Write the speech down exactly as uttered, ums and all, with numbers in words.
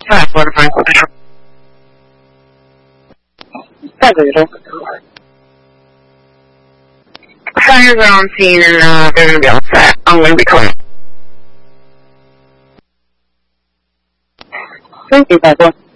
password, Frank. Davvero? Fires are on scene and uh, they're going to be all set. I'm going to be calling. Thank you, Papa.